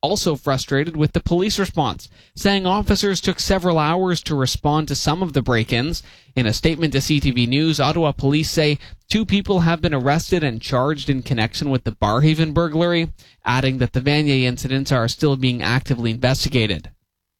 also frustrated with the police response, saying officers took several hours to respond to some of the break-ins. In a statement to CTV News, Ottawa police say 2 people have been arrested and charged in connection with the Barrhaven burglary, adding that the Vanier incidents are still being actively investigated.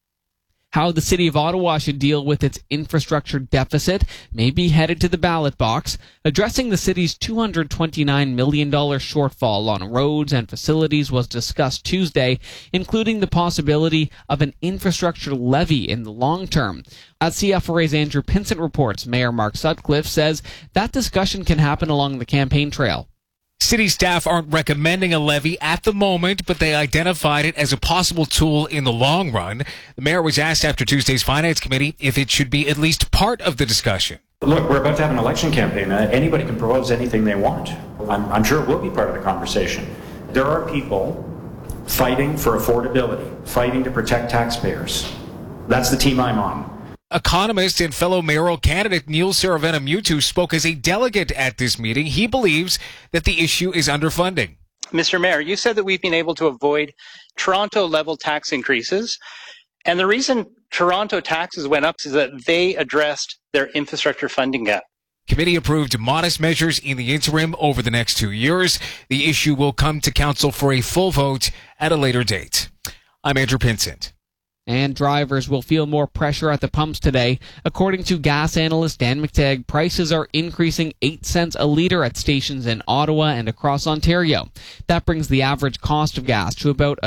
How the City of Ottawa should deal with its infrastructure deficit may be headed to the ballot box. Addressing the city's $229 million shortfall on roads and facilities was discussed Tuesday, including the possibility of an infrastructure levy in the long term. As CFRA's Andrew Pinsent reports, Mayor Mark Sutcliffe says that discussion can happen along the campaign trail. City staff aren't recommending a levy at the moment, but they identified it as a possible tool in the long run. The mayor was asked after Tuesday's Finance Committee if it should be at least part of the discussion. Look, we're about to have an election campaign. Anybody can propose anything they want. I'm sure it will be part of the conversation. There are people fighting for affordability, fighting to protect taxpayers. That's the team I'm on. Economist and fellow mayoral candidate Neil Saravenna-Mutu spoke as a delegate at this meeting. He believes that the issue is underfunding. Mr. Mayor, you said that we've been able to avoid Toronto-level tax increases. And the reason Toronto taxes went up is that they addressed their infrastructure funding gap. Committee approved modest measures in the interim over the next 2 years. The issue will come to council for a full vote at a later date. I'm Andrew Pinsent. And drivers will feel more pressure at the pumps today. According to gas analyst Dan McTagg, prices are increasing 8 cents a litre at stations in Ottawa and across Ontario. That brings the average cost of gas to about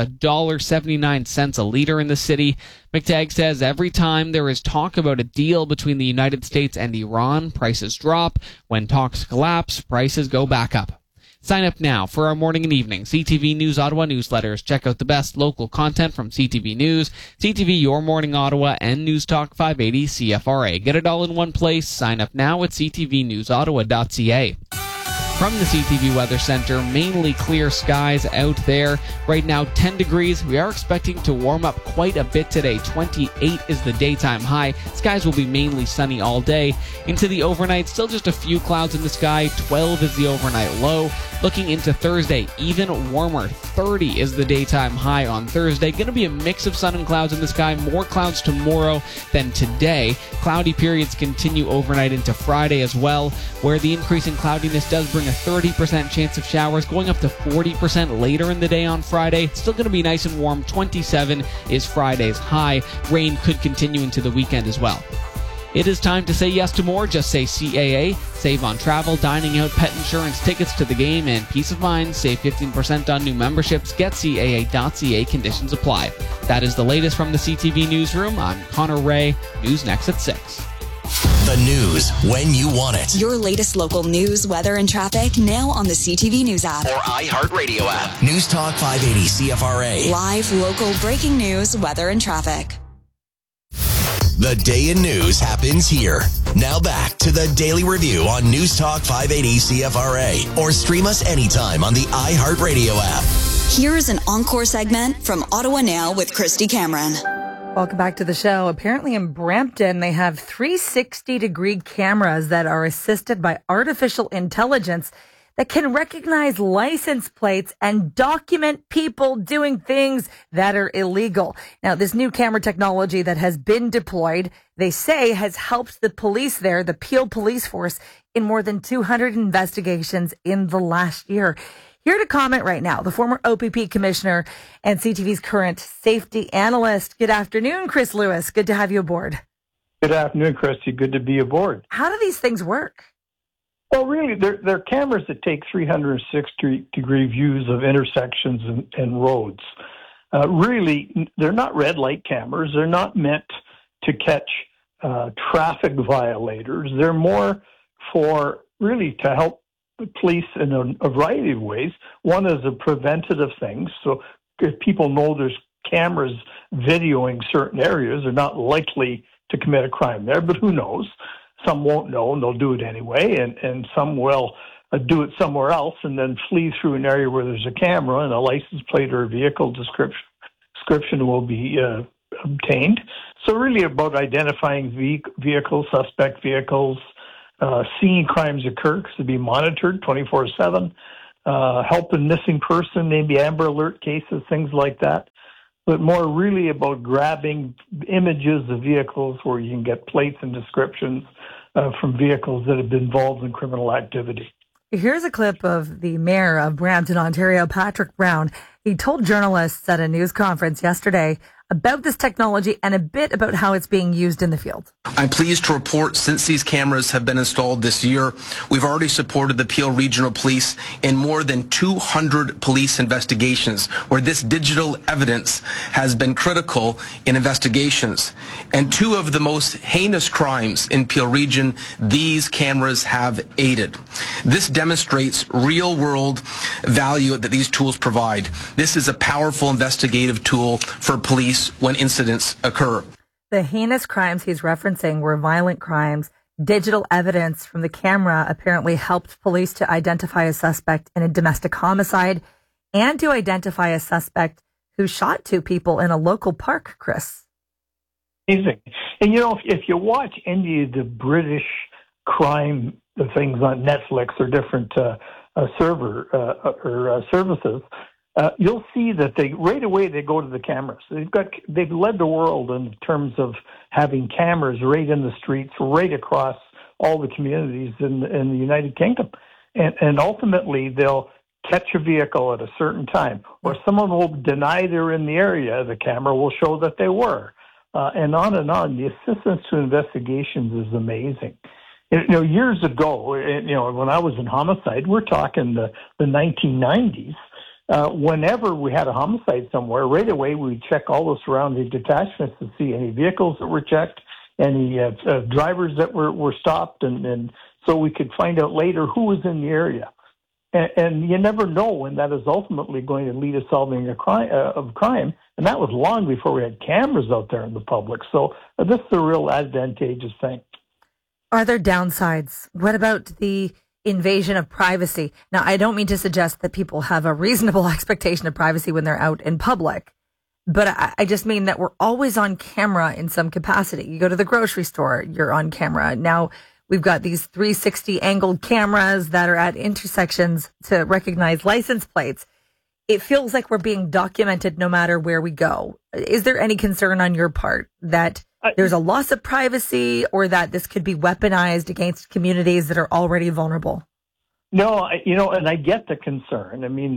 $1.79 a litre in the city. McTagg says every time there is talk about a deal between the United States and Iran, prices drop. When talks collapse, prices go back up. Sign up now for our morning and evening CTV News Ottawa newsletters. Check out the best local content from CTV News, CTV Your Morning Ottawa, and News Talk 580 CFRA. Get it all in one place. Sign up now at ctvnewsottawa.ca. From the CTV Weather Center, mainly clear skies out there. Right now, 10 degrees. We are expecting to warm up quite a bit today. 28 is the daytime high. Skies will be mainly sunny all day. Into the overnight, still just a few clouds in the sky. 12 is the overnight low. Looking into Thursday, even warmer. 30 is the daytime high on Thursday. Going to be a mix of sun and clouds in the sky. More clouds tomorrow than today. Cloudy periods continue overnight into Friday as well, where the increasing cloudiness does bring a 30% chance of showers, going up to 40% later in the day on Friday. Still going to be nice and warm. 27 is Friday's high. Rain could continue into the weekend as well. It is time to say yes to more. Just say CAA. Save on travel, dining out, pet insurance, tickets to the game, and peace of mind. Save 15% on new memberships. Get CAA.ca. Conditions apply. That is the latest from the CTV Newsroom. I'm Connor Ray. News next at 6. The news when you want it. Your latest local news, weather, and traffic now on the CTV News app. Or iHeartRadio app. News Talk 580 CFRA. Live, local, breaking news, weather, and traffic. The day in news happens here. Now back to the Daily Review on News Talk 580 CFRA. Or stream us anytime on the iHeartRadio app. Here's an encore segment from Ottawa Now with Christy Cameron. Welcome back to the show. Apparently in Brampton, they have 360-degree cameras that are assisted by artificial intelligence that can recognize license plates and document people doing things that are illegal. Now, this new camera technology that has been deployed, they say, has helped the police there, the Peel Police Force, in more than 200 investigations in the last year. Here to comment right now, the former OPP commissioner and CTV's current safety analyst. Good afternoon, Chris Lewis. Good to have you aboard. Good afternoon, Christy. Good to be aboard. How do these things work? Well, really, they're cameras that take 360-degree views of intersections and roads. Really, they're not red light cameras. They're not meant to catch traffic violators. They're more for really to help the police in a variety of ways. One is a preventative thing. So if people know there's cameras videoing certain areas, they're not likely to commit a crime there, but who knows? Some won't know, and they'll do it anyway, and some will do it somewhere else and then flee through an area where there's a camera and a license plate or a vehicle description will be obtained. So really about identifying vehicles, suspect vehicles, seeing crimes occur because to be monitored 24/7, help a missing person, maybe Amber Alert cases, things like that. but more really about grabbing images of vehicles where you can get plates and descriptions from vehicles that have been involved in criminal activity. Here's a clip of the mayor of Brampton, Ontario, Patrick Brown. He told journalists at a news conference yesterday about this technology and a bit about how it's being used in the field. I'm pleased to report since these cameras have been installed this year, we've already supported the Peel Regional Police in more than 200 police investigations where this digital evidence has been critical in investigations. And 2 of the most heinous crimes in Peel Region, these cameras have aided. This demonstrates real-world value that these tools provide. This is a powerful investigative tool for police when incidents occur. The heinous crimes he's referencing were violent crimes. Digital evidence from the camera apparently helped police to identify a suspect in a domestic homicide and to identify a suspect who shot 2 people in a local park, Chris. Amazing. And, if you watch any of the British crime things on Netflix or different services, you'll see that right away they go to the cameras. They've led the world in terms of having cameras right in the streets, right across all the communities in the United Kingdom, and ultimately they'll catch a vehicle at a certain time, or someone will deny they're in the area. The camera will show that they were, and on and on. The assistance to investigations is amazing. Years ago, when I was in homicide, we're talking the 1990s. Whenever we had a homicide somewhere, right away we'd check all the surrounding detachments to see any vehicles that were checked, any drivers that were stopped, and so we could find out later who was in the area. And you never know when that is ultimately going to lead to solving a crime, and that was long before we had cameras out there in the public. So this is a real advantageous thing. Are there downsides? What about the invasion of privacy? Now, I don't mean to suggest that people have a reasonable expectation of privacy when they're out in public, but I just mean that we're always on camera in some capacity. You go to the grocery store, you're on camera. Now, we've got these 360 angled cameras that are at intersections to recognize license plates. It feels like we're being documented no matter where we go. Is there any concern on your part that there's a loss of privacy or that this could be weaponized against communities that are already vulnerable? No, and I get the concern. I mean,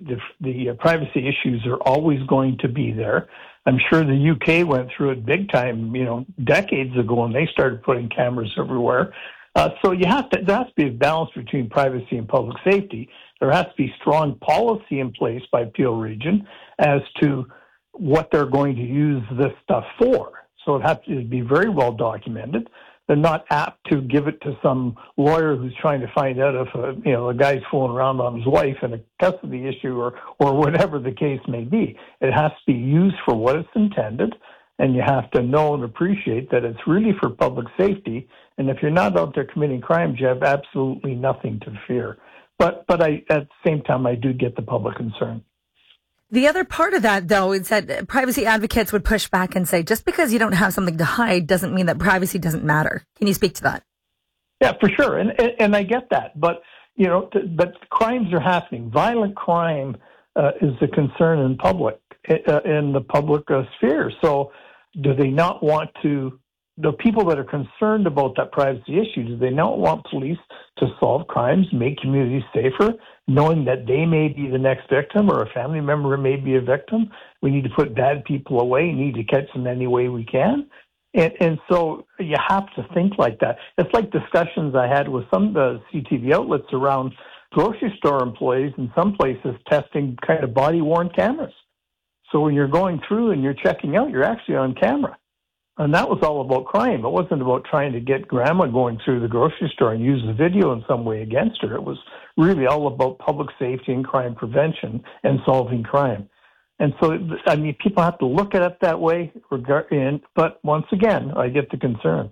the privacy issues are always going to be there. I'm sure the UK went through it big time, decades ago, when they started putting cameras everywhere. So there has to be a balance between privacy and public safety. There has to be strong policy in place by Peel Region as to what they're going to use this stuff for. So it has to be very well documented. They're not apt to give it to some lawyer who's trying to find out if a guy's fooling around on his wife in a custody issue or whatever the case may be. It has to be used for what it's intended, and you have to know and appreciate that it's really for public safety. And if you're not out there committing crimes, you have absolutely nothing to fear. But at the same time, I do get the public concern. The other part of that, though, is that privacy advocates would push back and say, just because you don't have something to hide doesn't mean that privacy doesn't matter. Can you speak to that? Yeah, for sure. And I get that. But, but crimes are happening. Violent crime is a concern in the public sphere. So do they not want to, the people that are concerned about that privacy issue, do they not want police to solve crimes, make communities safer, knowing that they may be the next victim or a family member may be a victim? We need to put bad people away, need to catch them any way we can. And so you have to think like that. It's like discussions I had with some of the CTV outlets around grocery store employees in some places testing kind of body-worn cameras. So when you're going through and you're checking out, you're actually on camera. And that was all about crime. It wasn't about trying to get grandma going through the grocery store and use the video in some way against her. It was really all about public safety and crime prevention and solving crime. And so, I mean, people have to look at it that way. But once again, I get the concern.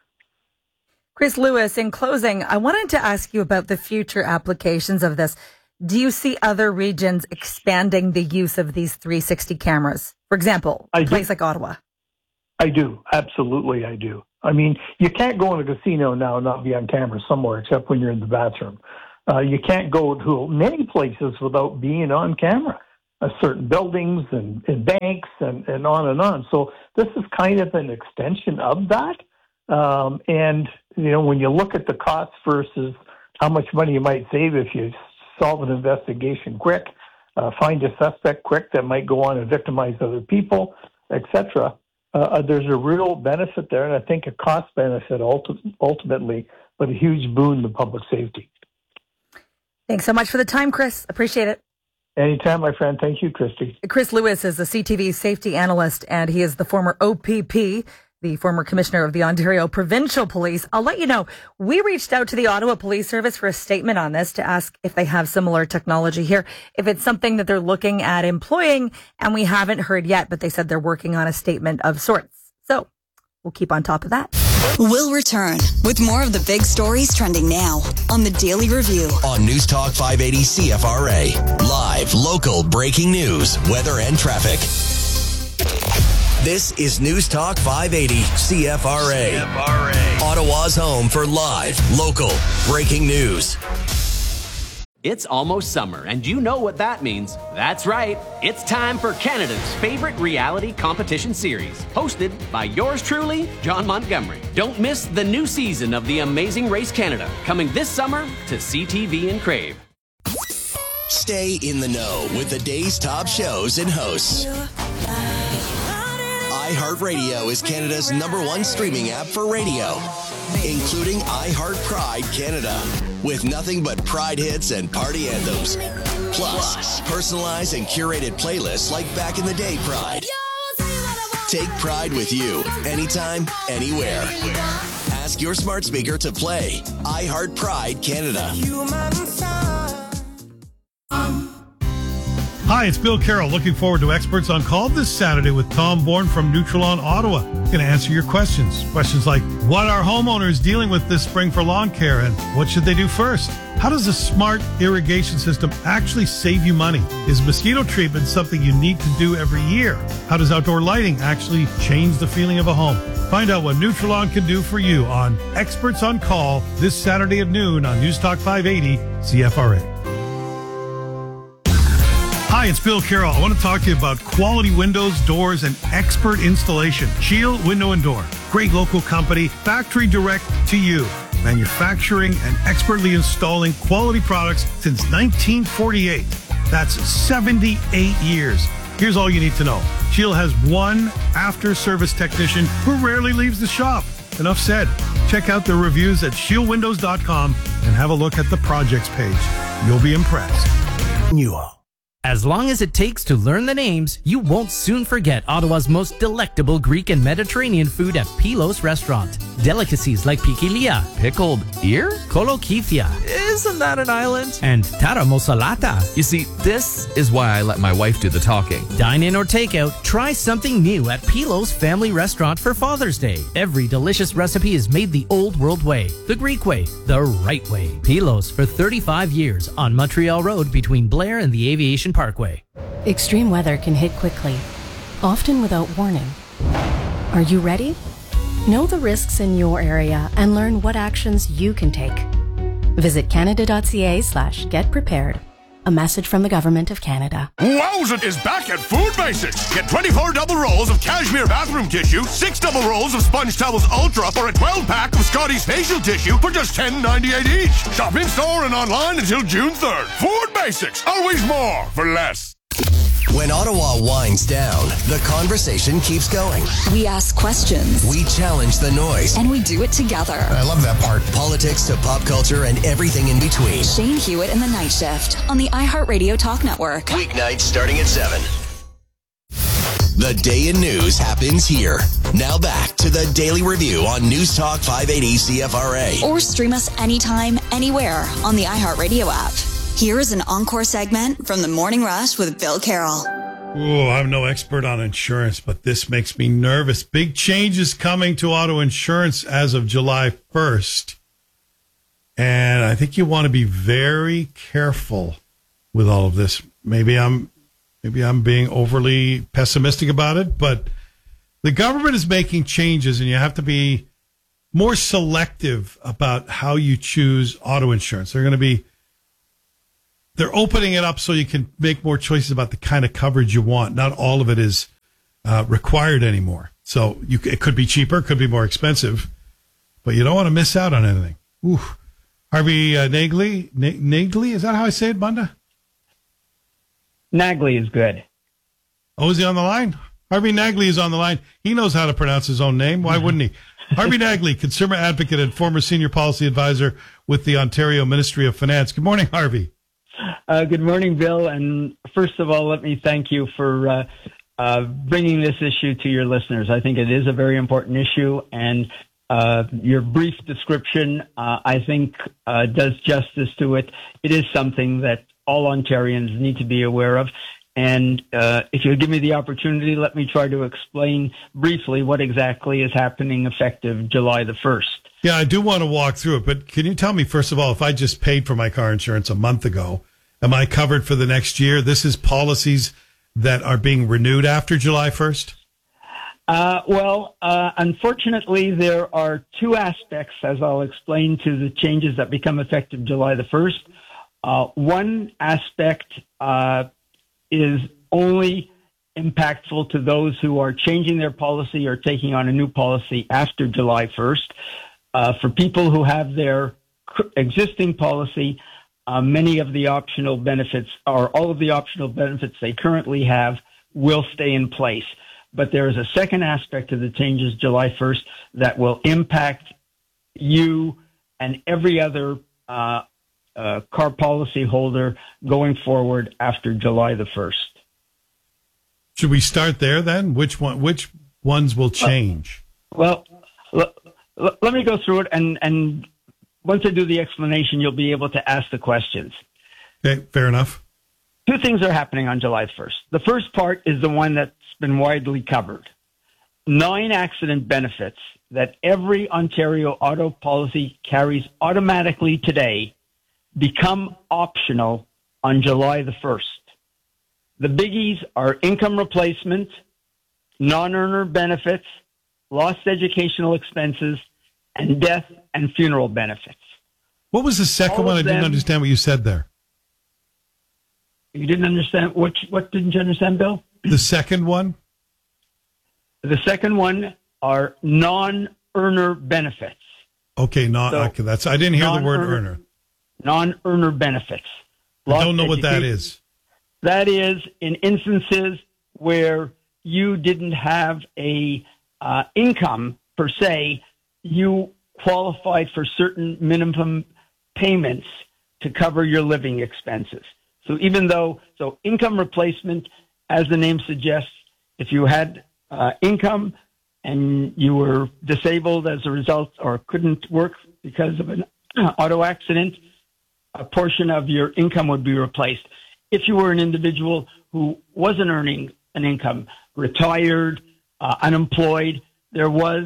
Chris Lewis, in closing, I wanted to ask you about the future applications of this. Do you see other regions expanding the use of these 360 cameras? For example, a place like Ottawa. I do. Absolutely, I do. I mean, you can't go in a casino now and not be on camera somewhere except when you're in the bathroom. You can't go to many places without being on camera. certain buildings and banks and on and on. So this is kind of an extension of that. And, when you look at the cost versus how much money you might save if you solve an investigation quick, find a suspect quick that might go on and victimize other people, etc., there's a real benefit there, and I think a cost benefit ultimately, but a huge boon to public safety. Thanks so much for the time, Chris. Appreciate it. Anytime, my friend. Thank you, Christy. Chris Lewis is the CTV safety analyst, and he is the former OPP, the former commissioner of the Ontario Provincial Police. I'll let you know, we reached out to the Ottawa Police Service for a statement on this to ask if they have similar technology here, if it's something that they're looking at employing, and we haven't heard yet, but they said they're working on a statement of sorts. So we'll keep on top of that. We'll return with more of the big stories trending now on the Daily Review. On News Talk 580 CFRA. Live, local, breaking news, weather, and traffic. This is News Talk 580 CFRA. Ottawa's home for live, local, breaking news. It's almost summer, and you know what that means. That's right. It's time for Canada's favorite reality competition series, hosted by yours truly, John Montgomery. Don't miss the new season of The Amazing Race Canada, coming this summer to CTV and Crave. Stay in the know with the day's top shows and hosts. iHeartRadio is Canada's #1 streaming app for radio, including iHeart Pride Canada, with nothing but Pride hits and party anthems. Plus, personalized and curated playlists like Back in the Day Pride. Take Pride with you, anytime, anywhere. Ask your smart speaker to play iHeart Pride Canada. Hi, it's Bill Carroll. Looking forward to Experts on Call this Saturday with Tom Bourne from Nutrilon Ottawa. Going to answer your questions. Questions like, what are homeowners dealing with this spring for lawn care, and what should they do first? How does a smart irrigation system actually save you money? Is mosquito treatment something you need to do every year? How does outdoor lighting actually change the feeling of a home? Find out what Nutrilon can do for you on Experts on Call this Saturday at noon on News Talk 580 CFRA. Hi, it's Bill Carroll. I want to talk to you about quality windows, doors, and expert installation. Shield Window and Door. Great local company, factory direct to you. Manufacturing and expertly installing quality products since 1948. That's 78 years. Here's all you need to know. Shield has one after-service technician who rarely leaves the shop. Enough said. Check out the reviews at shieldwindows.com and have a look at the projects page. You'll be impressed. You all. As long as it takes to learn the names, you won't soon forget Ottawa's most delectable Greek and Mediterranean food at Pilos Restaurant. Delicacies like pikilia, pickled ear, kolokifia, isn't that an island? And taramosalata. You see, this is why I let my wife do the talking. Dine in or take out, try something new at Pilos Family Restaurant for Father's Day. Every delicious recipe is made the old world way, the Greek way, the right way. Pilos for 35 years on Montreal Road between Blair and the Aviation Parkway. Extreme weather can hit quickly, often without warning. Are you ready? Know the risks in your area and learn what actions you can take. Visit canada.ca/getprepared. A message from the Government of Canada. Wowzit is back at Food Basics. Get 24 double rolls of cashmere bathroom tissue, 6 double rolls of Sponge Towels Ultra, or a 12-pack of Scotty's facial tissue for just $10.98 each. Shop in store and online until June 3rd. Food Basics. Always more for less. When Ottawa winds down, the conversation keeps going. We ask questions. We challenge the noise. And we do it together. I love that part. Politics to pop culture and everything in between. Shane Hewitt and the Night Shift on the iHeartRadio Talk Network. Weeknights starting at 7. The day in news happens here. Now back to the Daily Review on News Talk 580 CFRA. Or stream us anytime, anywhere on the iHeartRadio app. Here is an encore segment from the Morning Rush with Bill Carroll. Oh, I'm no expert on insurance, but this makes me nervous. Big changes coming to auto insurance as of July 1st. And I think you want to be very careful with all of this. Maybe I'm being overly pessimistic about it, but the government is making changes and you have to be more selective about how you choose auto insurance. They're going to be they're opening it up so you can make more choices about the kind of coverage you want. Not all of it is required anymore. So it could be cheaper, could be more expensive, but you don't want to miss out on anything. Ooh. Harvey Nagley, is that how I say it, Bunda? Nagley is good. Oh, is he on the line? Harvey Nagley is on the line. He knows how to pronounce his own name. Why wouldn't he? Harvey Nagley, consumer advocate and former senior policy advisor with the Ontario Ministry of Finance. Good morning, Harvey. Good morning, Bill. And first of all, let me thank you for bringing this issue to your listeners. I think it is a very important issue, and your brief description, I think, does justice to it. It is something that all Ontarians need to be aware of. And if you'll give me the opportunity, let me try to explain briefly what exactly is happening effective July the 1st. Yeah, I do want to walk through it, but can you tell me, first of all, if I just paid for my car insurance a month ago, am I covered for the next year? This is policies that are being renewed after July 1st? Unfortunately, there are two aspects, as I'll explain, to the changes that become effective July the 1st. One aspect is only impactful to those who are changing their policy or taking on a new policy after July 1st. For people who have their existing policy, many of the optional benefits, or all of the optional benefits they currently have, will stay in place. But there is a second aspect of the changes July 1st that will impact you and every other car policy holder going forward after July the 1st. Should we start there then? Which ones will change? Let me go through it, and once I do the explanation, you'll be able to ask the questions. Okay, fair enough. Two things are happening on July 1st. The first part is the one that's been widely covered. 9 accident benefits that every Ontario auto policy carries automatically today become optional on July the 1st. The biggies are income replacement, non-earner benefits, lost educational expenses, and death and funeral benefits. What was the second one? I didn't understand what you said there. You didn't understand? What didn't you understand, Bill? The second one? The second one are non-earner benefits. Okay, I didn't hear the word earner. Non-earner benefits. I don't know what that is. That is in instances where you didn't have a income per se, you qualified for certain minimum payments to cover your living expenses. So income replacement, as the name suggests, if you had income and you were disabled as a result or couldn't work because of an auto accident, a portion of your income would be replaced. If you were an individual who wasn't earning an income, retired, unemployed, there was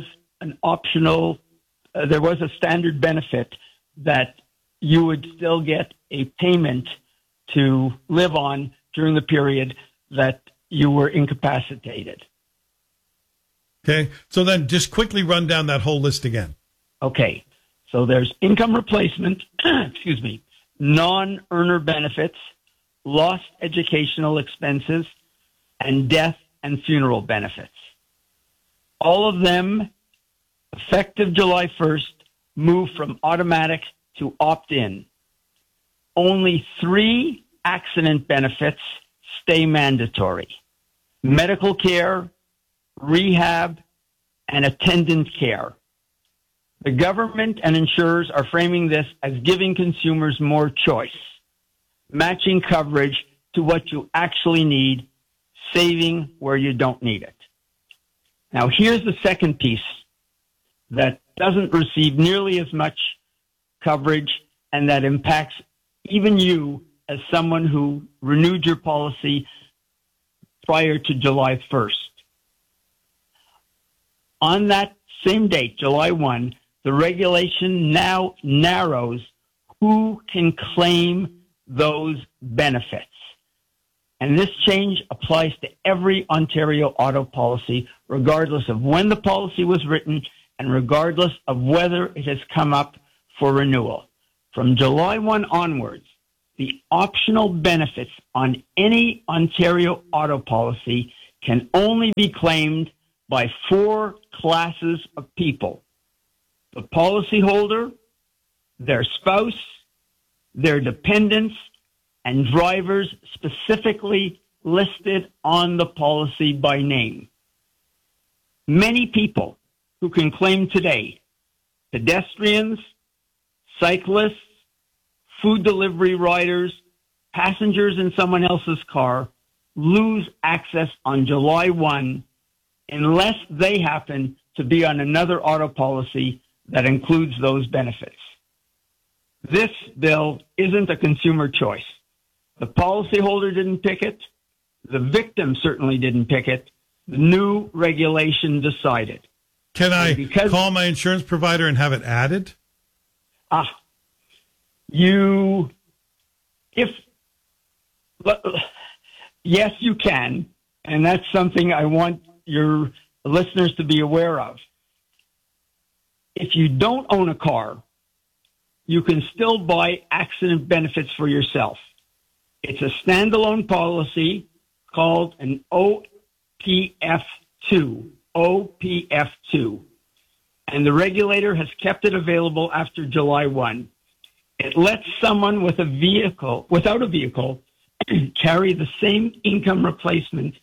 a standard benefit that you would still get a payment to live on during the period that you were incapacitated. Okay, so then just quickly run down that whole list again. Okay, so there's income replacement, non-earner benefits, lost educational expenses, and death and funeral benefits. All of them, effective July 1st, move from automatic to opt-in. Only 3 accident benefits stay mandatory: medical care, rehab, and attendant care. The government and insurers are framing this as giving consumers more choice, matching coverage to what you actually need, saving where you don't need it. Now, here's the second piece that doesn't receive nearly as much coverage and that impacts even you as someone who renewed your policy prior to July 1st. On that same date, July 1, the regulation now narrows who can claim those benefits. And this change applies to every Ontario auto policy, regardless of when the policy was written and regardless of whether it has come up for renewal. From July 1 onwards, the optional benefits on any Ontario auto policy can only be claimed by 4 classes of people: the policyholder, their spouse, their dependents, and drivers specifically listed on the policy by name. Many people who can claim today: pedestrians, cyclists, food delivery riders, passengers in someone else's car, lose access on July 1 unless they happen to be on another auto policy that includes those benefits. This bill isn't a consumer choice. The policyholder didn't pick it. The victim certainly didn't pick it. The new regulation decided. Can I call my insurance provider and have it added? Yes, you can. And that's something I want your listeners to be aware of. If you don't own a car, you can still buy accident benefits for yourself. It's a standalone policy called an OPF2. And the regulator has kept it available after July 1. It lets someone without a vehicle, carry the same income replacement,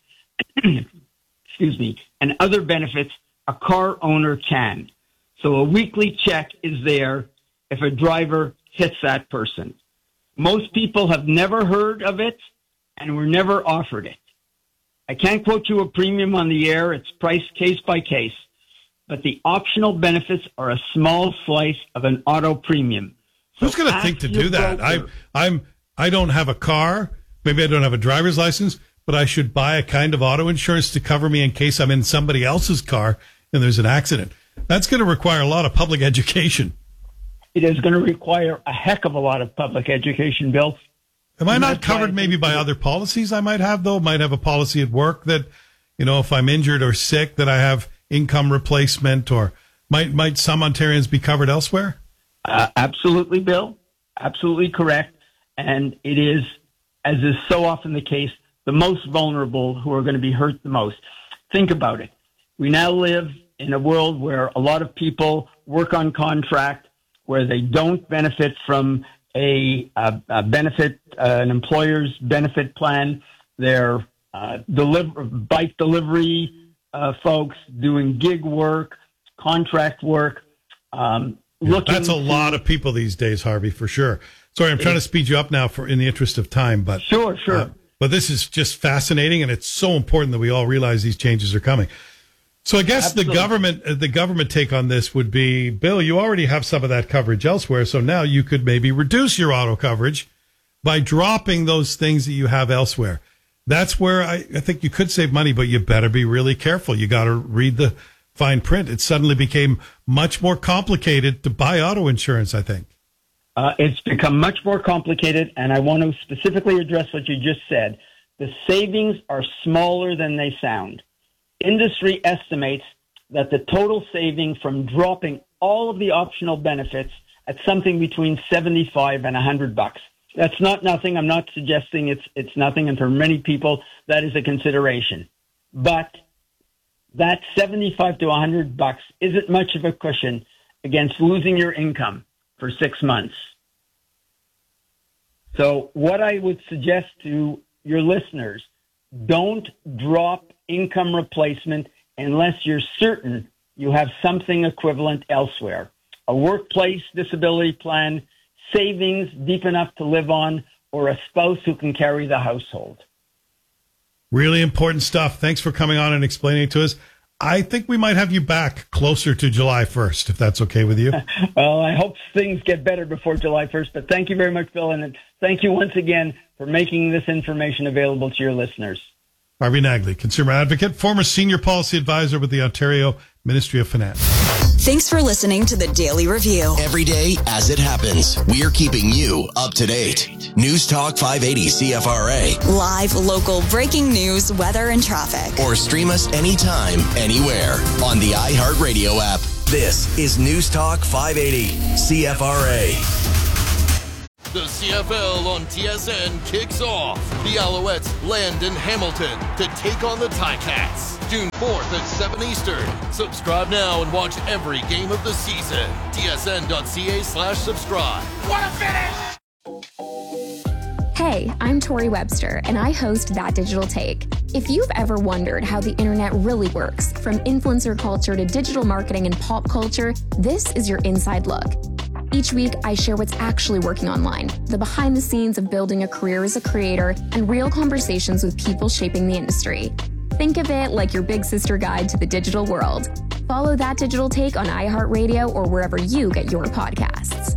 and other benefits a car owner can. So a weekly check is there if a driver hits that person. Most people have never heard of it and were never offered it. I can't quote you a premium on the air. It's priced case by case. But the optional benefits are a small slice of an auto premium. Who's going to think to do that? I don't have a car. Maybe I don't have a driver's license, but I should buy a kind of auto insurance to cover me in case I'm in somebody else's car and there's an accident. That's going to require a lot of public education. It is going to require a heck of a lot of public education, Bill. Am I not covered maybe by other policies I might have, though? Might have a policy at work that, if I'm injured or sick, that I have income replacement, or might some Ontarians be covered elsewhere? Absolutely, Bill. Absolutely correct. And it is, as is so often the case, the most vulnerable who are going to be hurt the most. Think about it. We now live in a world where a lot of people work on contract, where they don't benefit from an employer's benefit plan. They're bike delivery folks doing gig work, contract work. That's a lot of people these days, Harvey, for sure. Sorry, I'm trying to speed you up now in the interest of time, but sure. But this is just fascinating, and it's so important that we all realize these changes are coming. So I guess the government take on this would be, Bill, you already have some of that coverage elsewhere, so now you could maybe reduce your auto coverage by dropping those things that you have elsewhere. That's where I think you could save money, but you better be really careful. You got to read the fine print. It suddenly became much more complicated to buy auto insurance, I think. It's become much more complicated, and I want to specifically address what you just said. The savings are smaller than they sound. Industry estimates that the total saving from dropping all of the optional benefits at something between $75 and $100. That's not nothing. I'm not suggesting it's nothing, and for many people that is a consideration. But that $75 to $100 isn't much of a cushion against losing your income for 6 months. So what I would suggest to your listeners, don't drop income replacement unless you're certain you have something equivalent elsewhere. A workplace disability plan, savings deep enough to live on, or a spouse who can carry the household. Really important stuff. Thanks for coming on and explaining it to us. I think we might have you back closer to July 1st, if that's okay with you. Well, I hope things get better before July 1st, but thank you very much, Bill, and thank you once again for making this information available to your listeners. Harvey Nagley, consumer advocate, former senior policy advisor with the Ontario Ministry of Finance. Thanks for listening to the Daily Review. Every day as it happens, we're keeping you up to date. News Talk 580 CFRA. Live, local, breaking news, weather, and traffic. Or stream us anytime, anywhere on the iHeartRadio app. This is News Talk 580 CFRA. The CFL on TSN kicks off. The Alouettes land in Hamilton to take on the Ticats. June 4th at 7 Eastern. Subscribe now and watch every game of the season. tsn.ca/subscribe. What a finish! Hey, I'm Tori Webster, and I host That Digital Take. If you've ever wondered how the internet really works, from influencer culture to digital marketing and pop culture, this is your inside look. Each week, I share what's actually working online, the behind the scenes of building a career as a creator, and real conversations with people shaping the industry. Think of it like your big sister guide to the digital world. Follow That Digital Take on iHeartRadio or wherever you get your podcasts.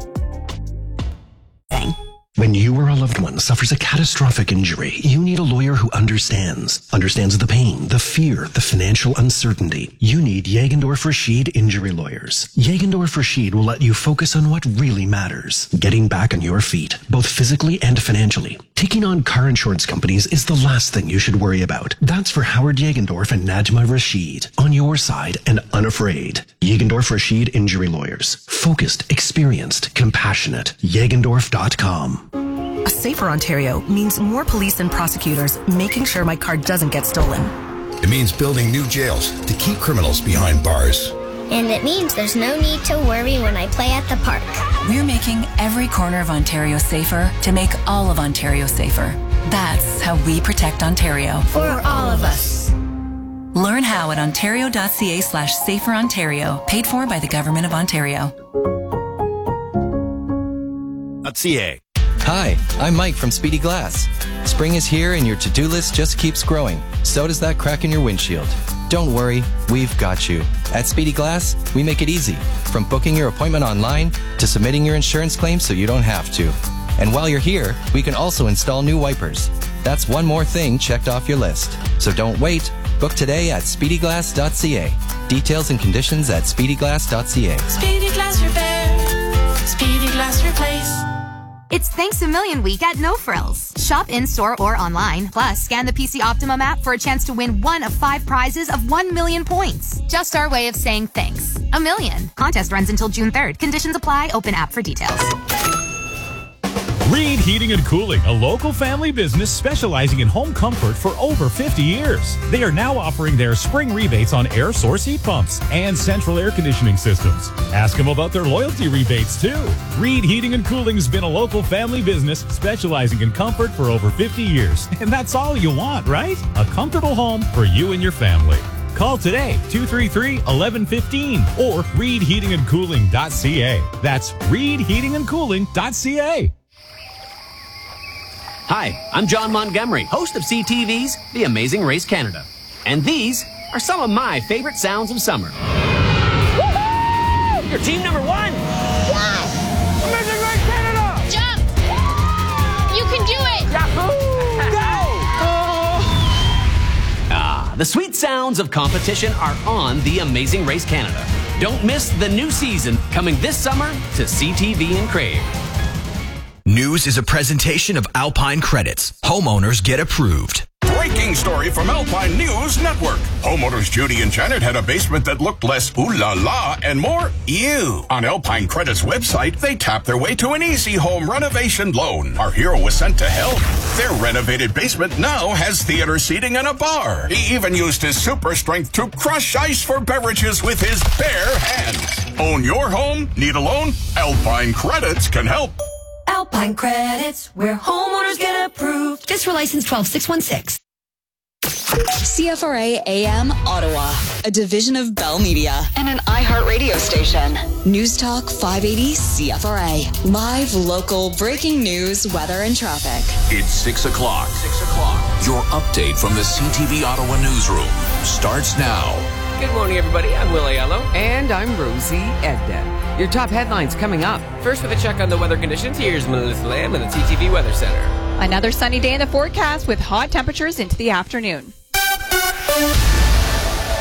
When you or a loved one suffers a catastrophic injury, you need a lawyer who understands the pain, the fear, the financial uncertainty. You need Jagendorf Rashid Injury Lawyers. Jagendorf Rashid will let you focus on what really matters, getting back on your feet, both physically and financially. Taking on car insurance companies is the last thing you should worry about. That's for Howard Jagendorf and Najma Rashid. On your side and unafraid. Jagendorf Rashid Injury Lawyers. Focused, experienced, compassionate. Jagendorf.com. A safer Ontario means more police and prosecutors making sure my car doesn't get stolen. It means building new jails to keep criminals behind bars. And it means there's no need to worry when I play at the park. We're making every corner of Ontario safer to make all of Ontario safer. That's how we protect Ontario. For all of us. Learn how at ontario.ca/saferontario, paid for by the Government of Ontario. .ca. Hi, I'm Mike from Speedy Glass. Spring is here and your to-do list just keeps growing. So does that crack in your windshield. Don't worry, we've got you. At Speedy Glass, we make it easy. From booking your appointment online to submitting your insurance claim so you don't have to. And while you're here, we can also install new wipers. That's one more thing checked off your list. So don't wait. Book today at speedyglass.ca. Details and conditions at speedyglass.ca. Speedy Glass Repair. Speedy Glass Replace. It's Thanks a Million Week at No Frills. Shop in-store or online, plus scan the PC Optimum app for a chance to win one of 5 prizes of 1 million points. Just our way of saying thanks. A million. Contest runs until June 3rd. Conditions apply. Open app for details. Reed Heating and Cooling, a local family business specializing in home comfort for over 50 years. They are now offering their spring rebates on air source heat pumps and central air conditioning systems. Ask them about their loyalty rebates, too. Reed Heating and Cooling's been a local family business specializing in comfort for over 50 years. And that's all you want, right? A comfortable home for you and your family. Call today, 233-1115 or reedheatingandcooling.ca. That's reedheatingandcooling.ca. Hi, I'm John Montgomery, host of CTV's The Amazing Race Canada. And these are some of my favorite sounds of summer. Woohoo! You're team number 1! Wow! Amazing Race Canada! Jump! You can do it! Yahoo! Go! The sweet sounds of competition are on The Amazing Race Canada. Don't miss the new season coming this summer to CTV and Crave. News is a presentation of Alpine Credits. Homeowners get approved. Breaking story from Alpine News Network. Homeowners Judy and Janet had a basement that looked less ooh la la and more ew. On Alpine Credit's website, they tapped their way to an easy home renovation loan. Our hero was sent to help. Their renovated basement now has theater seating and a bar. He even used his super strength to crush ice for beverages with his bare hands. Own your home? Need a loan? Alpine Credits can help. Alpine Credits, where homeowners get approved. Just for license 12616. CFRA AM Ottawa, a division of Bell Media and an iHeart radio station. News Talk 580 CFRA. Live, local, breaking news, weather, and traffic. It's 6 o'clock. 6 o'clock. Your update from the CTV Ottawa newsroom starts now. Good morning, everybody. I'm Will Aiello. And I'm Rosie Edda. Your top headlines coming up. First, with a check on the weather conditions, here's Melissa Lamb in the TTV Weather Center. Another sunny day in the forecast with hot temperatures into the afternoon.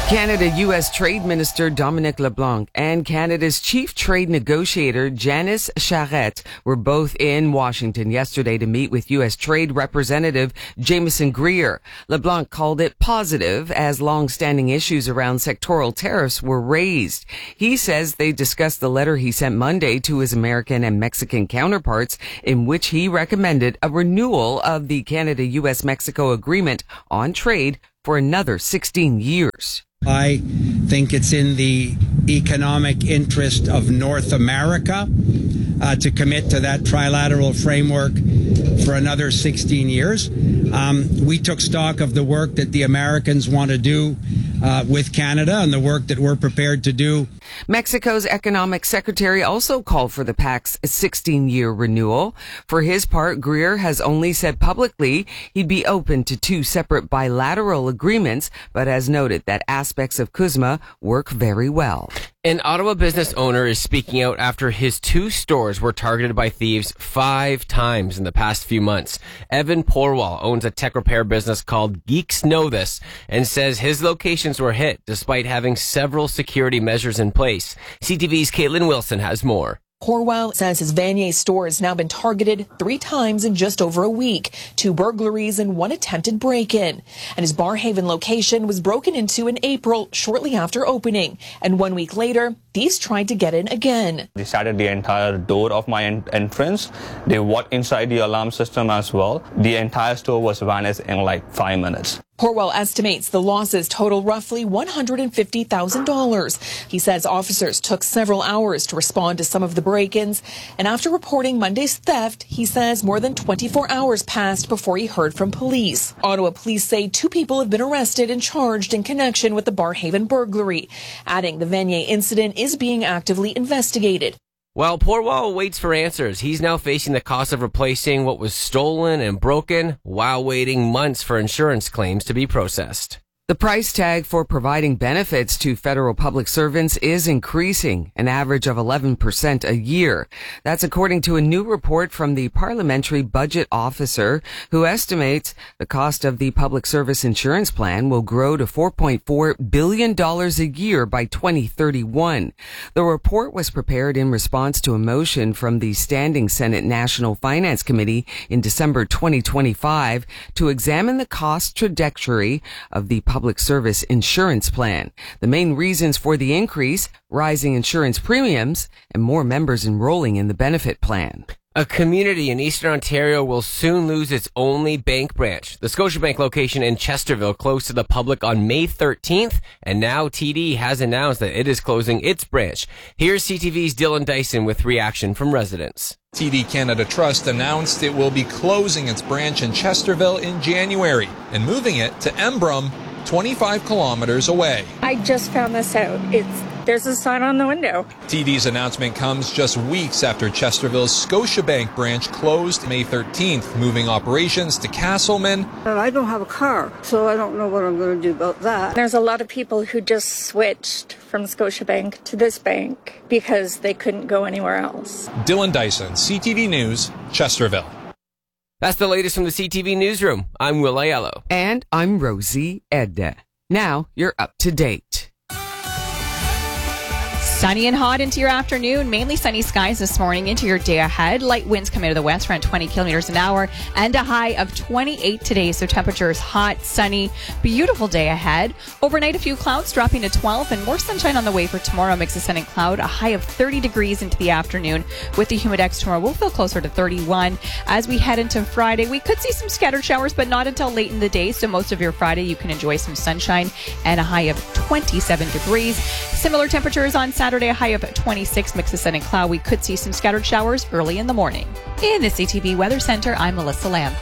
Canada-U.S. Trade Minister Dominic LeBlanc and Canada's Chief Trade Negotiator Janice Charette were both in Washington yesterday to meet with U.S. Trade Representative Jameson Greer. LeBlanc called it positive as long-standing issues around sectoral tariffs were raised. He says they discussed the letter he sent Monday to his American and Mexican counterparts in which he recommended a renewal of the Canada-U.S.-Mexico agreement on trade for another 16 years. I think it's in the economic interest of North America to commit to that trilateral framework for another 16 years. We took stock of the work that the Americans want to do with Canada and the work that we're prepared to do. Mexico's economic secretary also called for the pact's 16-year renewal. For his part, Greer has only said publicly he'd be open to two separate bilateral agreements, but has noted that aspects of CUSMA work very well. An Ottawa business owner is speaking out after his 2 stores were targeted by thieves 5 times in the past few months. Evan Porwal owns a tech repair business called Geeks Know This and says his locations were hit despite having several security measures in place. CTV's Caitlin Wilson has more. Porwal says his Vanier store has now been targeted 3 times in just over a week, 2 burglaries and 1 attempted break-in. And his Barrhaven location was broken into in April, shortly after opening. And 1 week later, thieves tried to get in again. They shattered the entire door of my entrance. They walked inside the alarm system as well. The entire store was vanished in like 5 minutes. Porwal estimates the losses total roughly $150,000. He says officers took several hours to respond to some of the break-ins, and after reporting Monday's theft, he says more than 24 hours passed before he heard from police. Ottawa police say 2 people have been arrested and charged in connection with the Barrhaven burglary, adding the Vanier incident is being actively investigated. While Porwal waits for answers, he's now facing the cost of replacing what was stolen and broken while waiting months for insurance claims to be processed. The price tag for providing benefits to federal public servants is increasing, an average of 11% a year. That's according to a new report from the Parliamentary Budget Officer, who estimates the cost of the public service insurance plan will grow to $4.4 billion a year by 2031. The report was prepared in response to a motion from the Standing Senate National Finance Committee in December 2025 to examine the cost trajectory of the public service insurance plan. The main reasons for the increase: rising insurance premiums and more members enrolling in the benefit plan. A community in Eastern Ontario will soon lose its only bank branch. The Scotiabank location in Chesterville closed to the public on May 13th, and now TD has announced that it is closing its branch. Here's CTV's Dylan Dyson with reaction from residents. TD Canada Trust announced it will be closing its branch in Chesterville in January and moving it to Embrun, 25 kilometers away. I just found this out. There's a sign on the window. TD's announcement comes just weeks after Chesterville's Scotiabank branch closed May 13th, moving operations to Castleman. I don't have a car, so I don't know what I'm going to do about that. There's a lot of people who just switched from Scotiabank to this bank because they couldn't go anywhere else. Dylan Dyson, CTV News, Chesterville. That's the latest from the CTV Newsroom. I'm Will Aiello. And I'm Rosie Edda. Now you're up to date. Sunny and hot into your afternoon. Mainly sunny skies this morning into your day ahead. Light winds come out of the west around 20 kilometers an hour and a high of 28 today. So temperatures hot, sunny, beautiful day ahead. Overnight, a few clouds dropping to 12 and more sunshine on the way for tomorrow. Mix of sun and cloud, a high of 30 degrees into the afternoon. With the humidex tomorrow, we'll feel closer to 31. As we head into Friday, we could see some scattered showers, but not until late in the day. So most of your Friday, you can enjoy some sunshine and a high of 27 degrees. Similar temperatures on Saturday, a high of 26, mix of sun and cloud. We could see some scattered showers early in the morning. In the CTV Weather Center, I'm Melissa Lamb.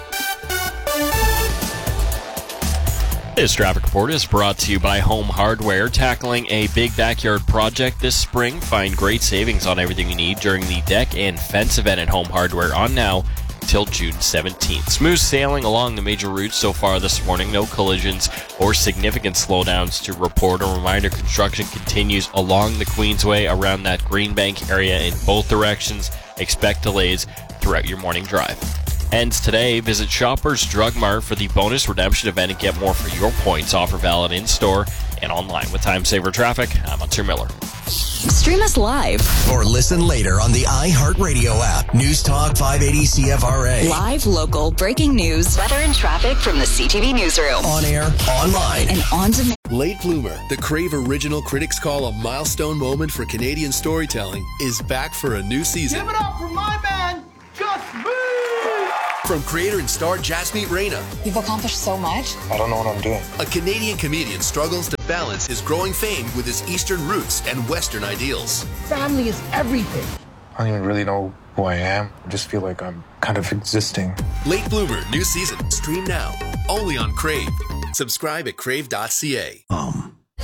This traffic report is brought to you by Home Hardware. Tackling a big backyard project this spring. Find great savings on everything you need during the deck and fence event at Home Hardware on now till June 17th. Smooth sailing along the major routes so far this morning. No collisions or significant slowdowns to report. A reminder, construction continues along the Queensway around that Greenbank area in both directions. Expect delays throughout your morning drive. Ends today. Visit Shoppers Drug Mart for the bonus redemption event and get more for your points. Offer valid in-store and online. With Time Saver Traffic, I'm Hunter Miller. Stream us live Or listen later on the iHeartRadio app. News Talk 580 CFRA. Live, local, breaking news, weather and traffic from the CTV Newsroom. On air, online, and on demand. Late Bloomer, the Crave original critics call a milestone moment for Canadian storytelling, is back for a new season. Give it up for my man, Just Me! From creator and star Jasmeet Reina. You've accomplished so much. I don't know what I'm doing. A Canadian comedian struggles to balance his growing fame with his Eastern roots and Western ideals. Family is everything. I don't even really know who I am. I just feel like I'm kind of existing. Late Bloomer, new season. Stream now. Only on Crave. Subscribe at crave.ca.